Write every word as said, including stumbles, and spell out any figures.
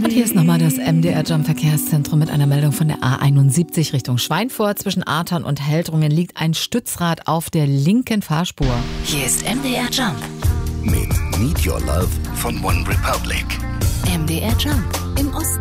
Und hier ist nochmal das M D R Jump Verkehrszentrum mit einer Meldung von der A einundsiebzig Richtung Schweinfurt. Zwischen Artern und Heldrungen liegt ein Stützrad auf der linken Fahrspur. Hier ist M D R Jump mit Meet Your Love von One Republic. M D R Jump im Osten.